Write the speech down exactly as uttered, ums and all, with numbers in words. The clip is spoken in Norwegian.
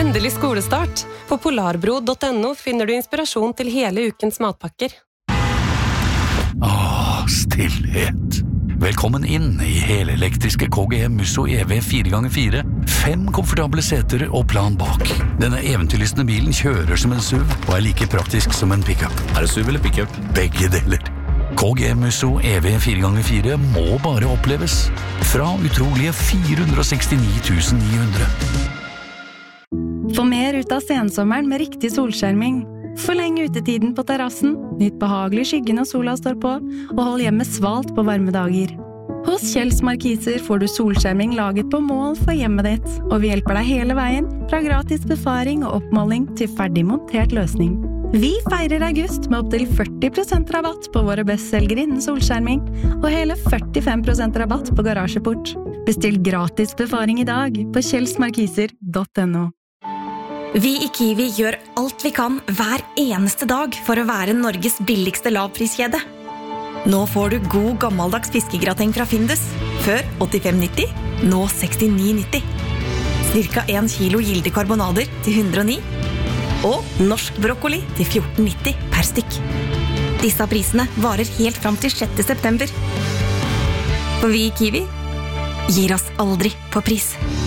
Endelig skolestart. På polarbro punktum no finner du inspirasjon til hele ukens matpakker. Åh, stillhet. Velkommen inn i helelektriske K G M Musso E V fire ganger fire. Fem komfortable seter og plan bak. Denne eventyrlystne bilen kjører som en SUV og er like praktisk som en pickup. Er det SUV eller pickup? Begge deler. K G M Musso E V fire ganger fire må bare oppleves. Fra utrolige fire hundre og sekstini tusen ni hundre. Få mer ut av sensommeren med riktig solskjerming. Forleng utetiden på terrassen, nytt behagelig skyggen når sola står på, og hold hjemmet svalt på varme dager. Hos Kjells Markiser får du solskjerming laget på mål for hjemmet ditt, og vi hjelper deg hele veien, fra gratis befaring og oppmåling til ferdig montert løsning. Vi feirer august med opp til førti prosent rabatt på våre bestselgere innen solskjerming, og hele førtifem prosent rabatt på garasjeport. Bestill gratis befaring i dag på kjells markiser punktum no. Vi i Kiwi gjør alt vi kan hver eneste dag for å være Norges billigste lavpriskjede. Nå får du god gammeldags fiskegrateng fra Findus. Før åttifem nitti, nå sekstini nitti. Cirka en kilo gilde karbonader til hundre og ni. Og norsk brokkoli til fjorten nitti per stykk. Disse prisene varer helt fram til sjette september. For vi i Kiwi gir oss aldri på pris.